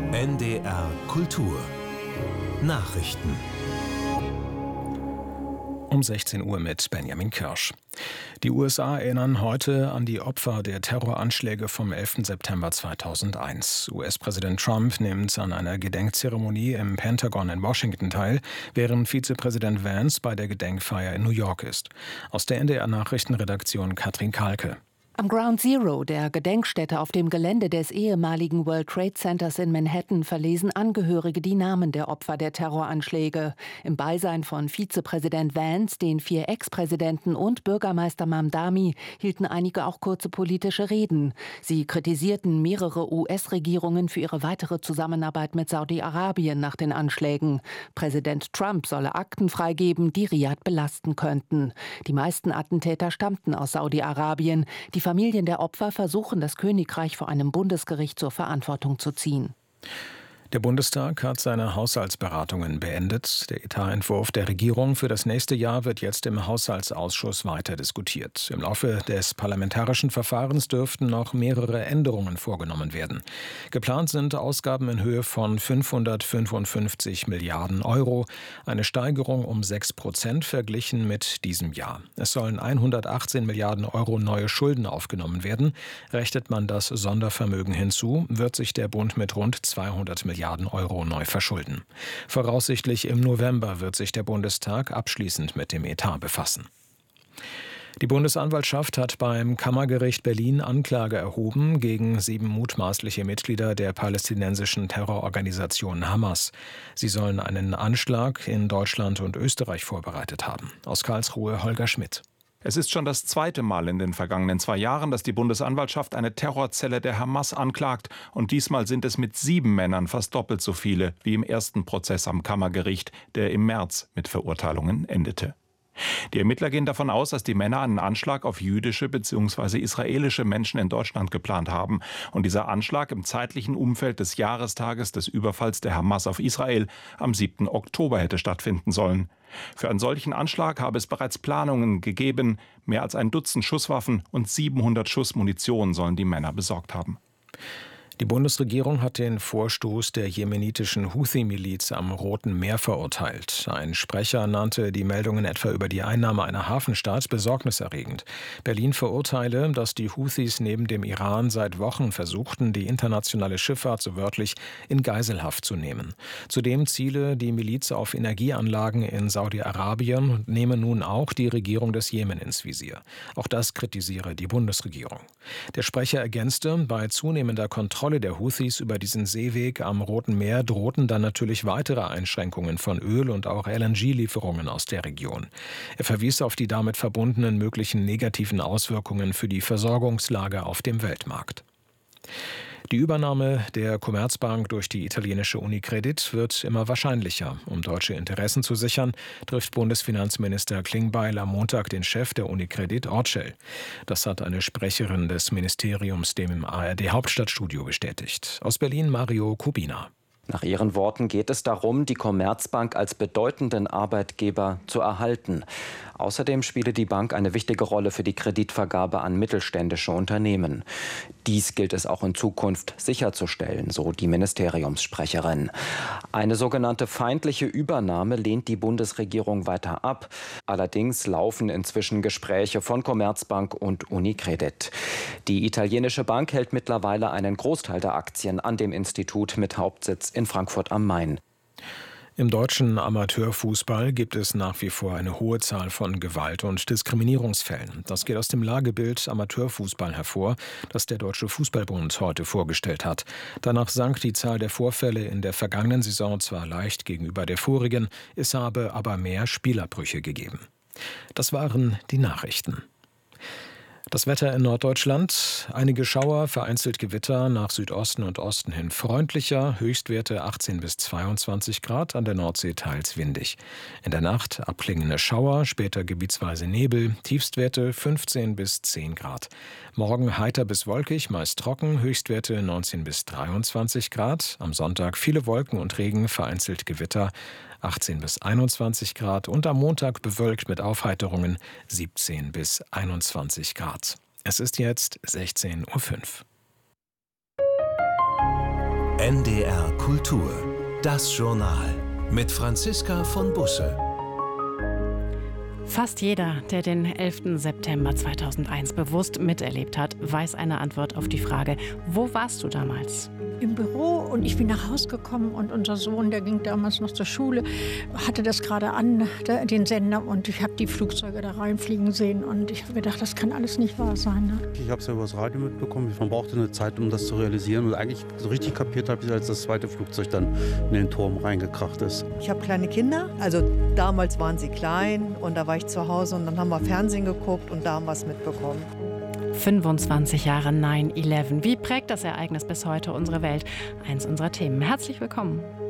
NDR Kultur Nachrichten um 16 Uhr mit Benjamin Kirsch. Die USA erinnern heute an die Opfer der Terroranschläge vom 11. September 2001. US-Präsident Trump nimmt an einer Gedenkzeremonie im Pentagon in Washington teil, während Vizepräsident Vance bei der Gedenkfeier in New York ist. Aus der NDR-Nachrichtenredaktion Katrin Kahlke. Am Ground Zero, der Gedenkstätte auf dem Gelände des ehemaligen World Trade Centers in Manhattan, verlesen Angehörige die Namen der Opfer der Terroranschläge. Im Beisein von Vizepräsident Vance, den 4 Ex-Präsidenten und Bürgermeister Mamdani hielten einige auch kurze politische Reden. Sie kritisierten mehrere US-Regierungen für ihre weitere Zusammenarbeit mit Saudi-Arabien nach den Anschlägen. Präsident Trump solle Akten freigeben, die Riad belasten könnten. Die meisten Attentäter stammten aus Saudi-Arabien. Die Familien der Opfer versuchen, das Königreich vor einem Bundesgericht zur Verantwortung zu ziehen. Der Bundestag hat seine Haushaltsberatungen beendet. Der Etatentwurf der Regierung für das nächste Jahr wird jetzt im Haushaltsausschuss weiter diskutiert. Im Laufe des parlamentarischen Verfahrens dürften noch mehrere Änderungen vorgenommen werden. Geplant sind Ausgaben in Höhe von 555 Milliarden Euro, eine Steigerung um 6% verglichen mit diesem Jahr. Es sollen 118 Milliarden Euro neue Schulden aufgenommen werden. Rechnet man das Sondervermögen hinzu, wird sich der Bund mit rund 200 Milliarden Euro neu verschulden. Voraussichtlich im November wird sich der Bundestag abschließend mit dem Etat befassen. Die Bundesanwaltschaft hat beim Kammergericht Berlin Anklage erhoben gegen 7 mutmaßliche Mitglieder der palästinensischen Terrororganisation Hamas. Sie sollen einen Anschlag in Deutschland und Österreich vorbereitet haben. Aus Karlsruhe Holger Schmidt. Es ist schon das zweite Mal in den vergangenen 2 Jahren, dass die Bundesanwaltschaft eine Terrorzelle der Hamas anklagt. Und diesmal sind es mit 7 Männern fast doppelt so viele wie im ersten Prozess am Kammergericht, der im März mit Verurteilungen endete. Die Ermittler gehen davon aus, dass die Männer einen Anschlag auf jüdische bzw. israelische Menschen in Deutschland geplant haben. Und dieser Anschlag im zeitlichen Umfeld des Jahrestages des Überfalls der Hamas auf Israel am 7. Oktober hätte stattfinden sollen. Für einen solchen Anschlag habe es bereits Planungen gegeben. Mehr als ein Dutzend Schusswaffen und 700 Schuss Munition sollen die Männer besorgt haben. Die Bundesregierung hat den Vorstoß der jemenitischen Houthi-Miliz am Roten Meer verurteilt. Ein Sprecher nannte die Meldungen etwa über die Einnahme einer Hafenstadt besorgniserregend. Berlin verurteile, dass die Houthis neben dem Iran seit Wochen versuchten, die internationale Schifffahrt so wörtlich in Geiselhaft zu nehmen. Zudem ziele die Miliz auf Energieanlagen in Saudi-Arabien und nehme nun auch die Regierung des Jemen ins Visier. Auch das kritisiere die Bundesregierung. Der Sprecher ergänzte, bei zunehmender Kontrolle der Houthis über diesen Seeweg am Roten Meer drohten dann natürlich weitere Einschränkungen von Öl- und auch LNG-Lieferungen aus der Region. Er verwies auf die damit verbundenen möglichen negativen Auswirkungen für die Versorgungslage auf dem Weltmarkt. Die Übernahme der Commerzbank durch die italienische Unicredit wird immer wahrscheinlicher. Um deutsche Interessen zu sichern, trifft Bundesfinanzminister Klingbeil am Montag den Chef der Unicredit, Orcel. Das hat eine Sprecherin des Ministeriums dem ARD-Hauptstadtstudio bestätigt. Aus Berlin Mario Kubina. Nach ihren Worten geht es darum, die Commerzbank als bedeutenden Arbeitgeber zu erhalten. Außerdem spiele die Bank eine wichtige Rolle für die Kreditvergabe an mittelständische Unternehmen. Dies gilt es auch in Zukunft sicherzustellen, so die Ministeriumssprecherin. Eine sogenannte feindliche Übernahme lehnt die Bundesregierung weiter ab. Allerdings laufen inzwischen Gespräche von Commerzbank und Unicredit. Die italienische Bank hält mittlerweile einen Großteil der Aktien an dem Institut mit Hauptsitz in Frankfurt am Main. Im deutschen Amateurfußball gibt es nach wie vor eine hohe Zahl von Gewalt- und Diskriminierungsfällen. Das geht aus dem Lagebild Amateurfußball hervor, das der Deutsche Fußballbund heute vorgestellt hat. Danach sank die Zahl der Vorfälle in der vergangenen Saison zwar leicht gegenüber der vorigen, es habe aber mehr Spielabbrüche gegeben. Das waren die Nachrichten. Das Wetter in Norddeutschland, einige Schauer, vereinzelt Gewitter, nach Südosten und Osten hin freundlicher, Höchstwerte 18 bis 22 Grad, an der Nordsee teils windig. In der Nacht abklingende Schauer, später gebietsweise Nebel, Tiefstwerte 15 bis 10 Grad. Morgen heiter bis wolkig, meist trocken, Höchstwerte 19 bis 23 Grad. Am Sonntag viele Wolken und Regen, vereinzelt Gewitter, 18 bis 21 Grad und am Montag bewölkt mit Aufheiterungen 17 bis 21 Grad. Es ist jetzt 16:05 Uhr. NDR Kultur. Das Journal mit Franziska von Busse. Fast jeder, der den 11. September 2001 bewusst miterlebt hat, weiß eine Antwort auf die Frage: Wo warst du damals? Im Büro, und ich bin nach Hause gekommen und unser Sohn, der ging damals noch zur Schule, hatte das gerade an, den Sender, und ich habe die Flugzeuge da reinfliegen sehen und ich habe gedacht, das kann alles nicht wahr sein. Ne? Ich habe es ja über das Radio mitbekommen, man brauchte eine Zeit, um das zu realisieren, und eigentlich so richtig kapiert habe ich, als das zweite Flugzeug dann in den Turm reingekracht ist. Ich habe kleine Kinder, also damals waren sie klein und da war ich zu Hause und dann haben wir Fernsehen geguckt und da haben wir es mitbekommen. 25 Jahre 9/11. Wie prägt das Ereignis bis heute unsere Welt? Eins unserer Themen. Herzlich willkommen.